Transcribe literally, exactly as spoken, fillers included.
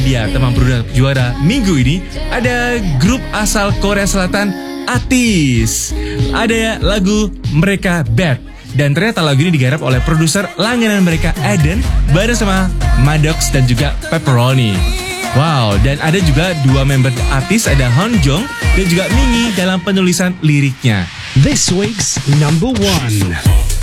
Ya, teman berundak juara minggu ini ada grup asal Korea Selatan, Atis. Ada lagu mereka Bad. Dan ternyata lagu ini digarap oleh produser langganan mereka Eden bareng sama Maddox dan juga Pepperoni. Wow, dan ada juga dua member Atis, ada Honjong dan juga Mingi dalam penulisan liriknya. This week's number one.